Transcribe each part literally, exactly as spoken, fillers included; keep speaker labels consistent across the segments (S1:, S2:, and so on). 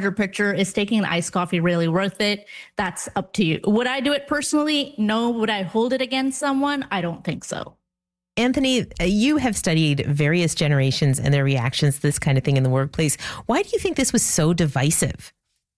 S1: larger picture, is taking an iced coffee really worth it? That's up to you. Would I do it personally? No. Would I hold it against someone? I don't think so.
S2: Anthony, you have studied various generations and their reactions to this kind of thing in the workplace. Why do you think this was so divisive?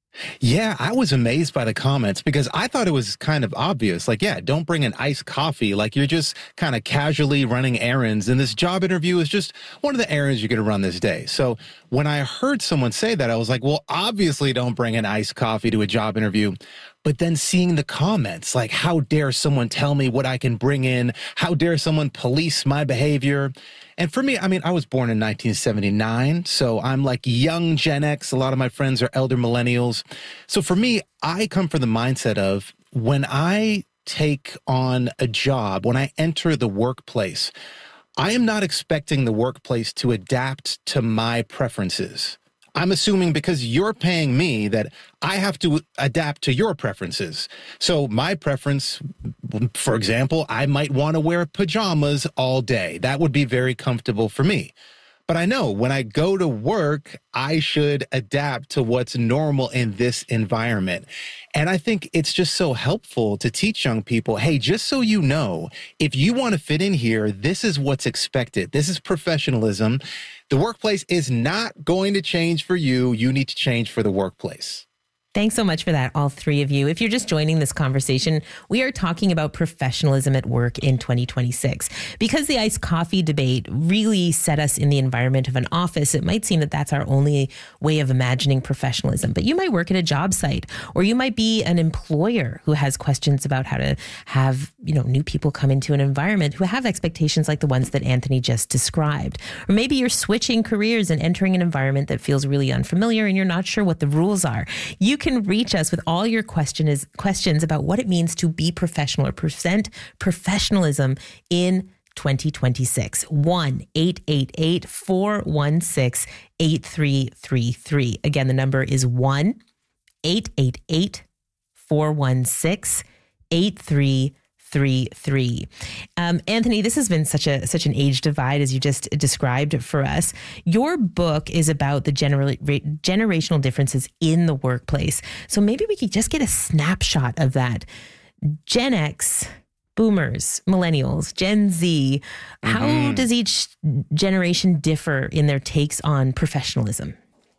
S3: Yeah, I was amazed by the comments because I thought it was kind of obvious. Like, yeah, don't bring an iced coffee. Like, you're just kind of casually running errands. And this job interview is just one of the errands you're going to run this day. So when I heard someone say that, I was like, well, obviously don't bring an iced coffee to a job interview. But then seeing the comments, like, how dare someone tell me what I can bring in? How dare someone police my behavior? And for me, I mean, I was born in nineteen seventy-nine, so I'm like young Gen X. A lot of my friends are elder millennials. So for me, I come from the mindset of when I take on a job, when I enter the workplace, I am not expecting the workplace to adapt to my preferences. I'm assuming because you're paying me that I have to adapt to your preferences. So my preference, for example, I might want to wear pajamas all day. That would be very comfortable for me. But I know when I go to work, I should adapt to what's normal in this environment. And I think it's just so helpful to teach young people, hey, just so you know, if you want to fit in here, this is what's expected. This is professionalism. The workplace is not going to change for you. You need to change for the workplace.
S2: Thanks so much for that, all three of you. If you're just joining this conversation, we are talking about professionalism at work in twenty twenty-six. Because the iced coffee debate really set us in the environment of an office, it might seem that that's our only way of imagining professionalism. But you might work at a job site, or you might be an employer who has questions about how to have, you know, new people come into an environment who have expectations like the ones that Anthony just described. Or maybe you're switching careers and entering an environment that feels really unfamiliar and you're not sure what the rules are. You can can reach us with all your question is, questions about what it means to be professional or present professionalism in twenty twenty-six. one eight eight eight, four one six, eight three three three. Again, the number is one eight eight eight, four one six, eight three three three. Um, Anthony, this has been such a such an age divide as you just described for us. Your book is about the genera- generational differences in the workplace. So maybe we could just get a snapshot of that. Gen X, Boomers, Millennials, Gen Z, mm-hmm. How does each generation differ in their takes on professionalism?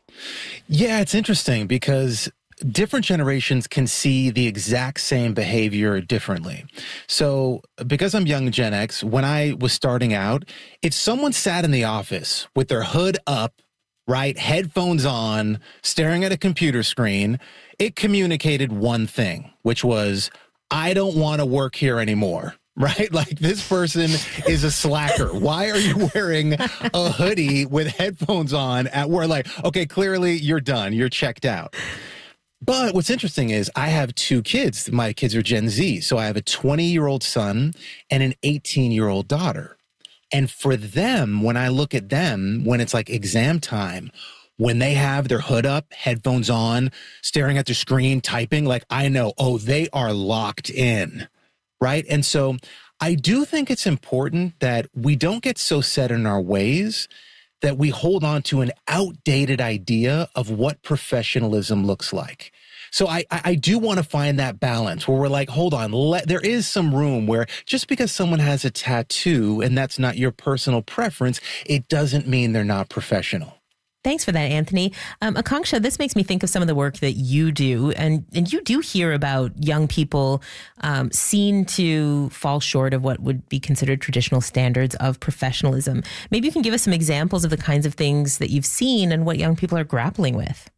S3: Yeah, it's interesting because different generations can see the exact same behavior differently. So because I'm young Gen X, when I was starting out, if someone sat in the office with their hood up, right, headphones on, staring at a computer screen, it communicated one thing, which was, I don't want to work here anymore. Right? Like, this person is a slacker. Why are you wearing a hoodie with headphones on at work? Like, okay, clearly you're done. You're checked out. But what's interesting is I have two kids. My kids are Gen Z. So I have a twenty-year-old son and an eighteen-year-old daughter. And for them, when I look at them, when it's like exam time, when they have their hood up, headphones on, staring at their screen, typing, like, I know, oh, they are locked in, right? And so I do think it's important that we don't get so set in our ways that we hold on to an outdated idea of what professionalism looks like. So I, I do want to find that balance where we're like, hold on, let, there is some room where just because someone has a tattoo and that's not your personal preference, it doesn't mean they're not professional.
S2: Thanks for that, Anthony. Um, Akanksha, this makes me think of some of the work that you do, and, and you do hear about young people um, seen to fall short of what would be considered traditional standards of professionalism. Maybe you can give us some examples of the kinds of things that you've seen and what young people are grappling with.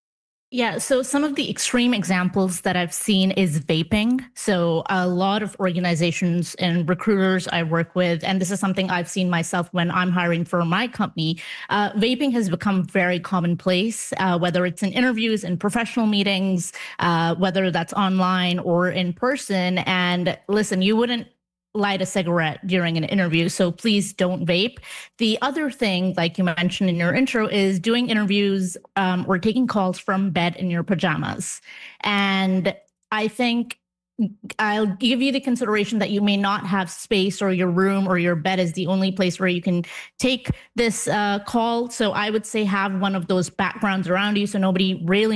S1: Yeah, so some of the extreme examples that I've seen is vaping. So a lot of organizations and recruiters I work with, and this is something I've seen myself when I'm hiring for my company, uh, vaping has become very commonplace, uh, whether it's in interviews, in professional meetings, uh, whether that's online or in person. And listen, you wouldn't light a cigarette during an interview, so please don't vape. The other thing, like you mentioned in your intro, is doing interviews um, or taking calls from bed in your pajamas. And I think I'll give you the consideration that you may not have space, or your room or your bed is the only place where you can take this uh, call. So I would say have one of those backgrounds around you so nobody really